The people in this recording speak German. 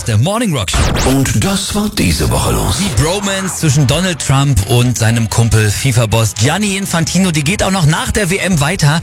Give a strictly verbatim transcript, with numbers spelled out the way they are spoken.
ist der Morning Rock Show. Und das war diese Woche los. Die Bromance zwischen Donald Trump und seinem Kumpel FIFA-Boss Gianni Infantino, die geht auch noch nach der W M weiter.